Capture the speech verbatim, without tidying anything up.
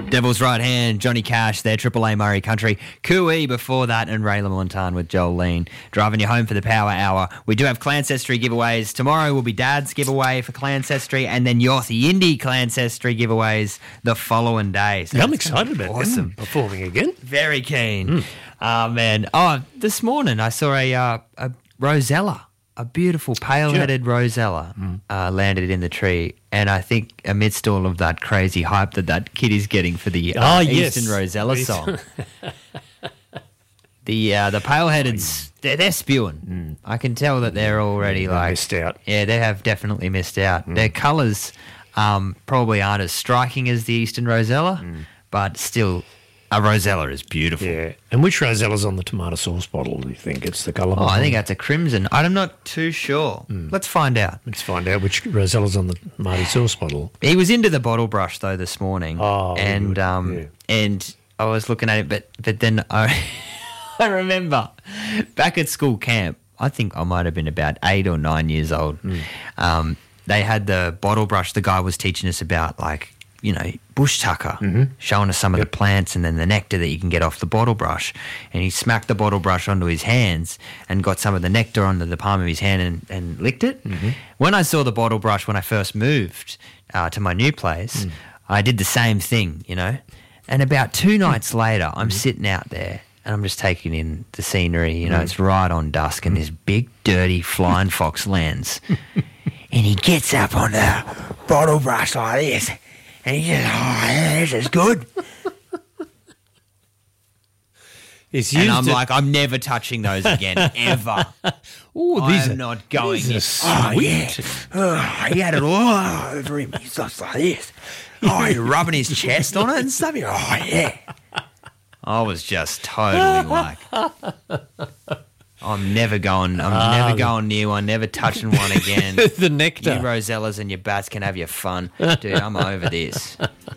Devil's Right Hand, Johnny Cash, there, Triple A Murray Country. Cooey before that, and Ray LaMontagne with Jolene. Driving you home for the Power Hour. We do have Clancestry giveaways. Tomorrow will be Dad's giveaway for Clancestry, and then Yossi Indie Clancestry giveaways the following day. So I'm excited about awesome. them performing again. Very keen. Mm. Oh, man. Oh, this morning I saw a, uh, a Rosella. A beautiful pale-headed sure. Rosella mm. uh, landed in the tree, and I think amidst all of that crazy hype that that kid is getting for the uh, oh, yes. Eastern Rosella song, the uh, the pale-headeds, they're, they're spewing. Mm. I can tell that they're already they like missed out. Yeah, they have definitely missed out. Mm. Their colours um, probably aren't as striking as the Eastern Rosella, mm. but still. A Rosella is beautiful. Yeah. And which Rosella's on the tomato sauce bottle, do you think? It's the colour? Oh, I think that's a crimson. I'm not too sure. Mm. Let's find out. Let's find out which Rosella's on the tomato sauce bottle. He was into the bottle brush, though, this morning. Oh, and um, yeah. and I was looking at it, but, but then I, I remember back at school camp, I think I might have been about eight or nine years old, mm. um, they had the bottle brush. The guy was teaching us about, like, you know, bush tucker, mm-hmm. showing us some of yep. the plants and then the nectar that you can get off the bottle brush. And he smacked the bottle brush onto his hands and got some of the nectar onto the palm of his hand and, and licked it. Mm-hmm. When I saw the bottle brush when I first moved uh, to my new place, mm. I did the same thing, you know. And about two nights later, I'm mm-hmm. sitting out there and I'm just taking in the scenery. You know, mm. it's right on dusk and this big, dirty flying fox lands. And he gets up on the bottle brush like this. And he says, oh, yeah, this is good. It's and I'm to... like, I'm never touching those again, ever. Ooh, these I'm are, not going in. Oh, yeah. Oh, he had it all over him. He's just like this. Oh, he's rubbing his chest on it and stuff. Oh, yeah. I was just totally like... I'm never going. I'm ah, never going near one. Never touching one again. The nectar. You Rosellas and your bats can have your fun, dude. I'm over this.